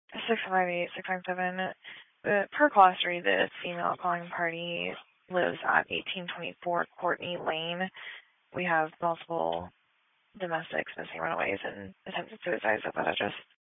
658-697. Per glossary, the female calling party lives at 1824 Courtney Lane. We have multiple domestics, missing, runaways, and attempted suicides at that address.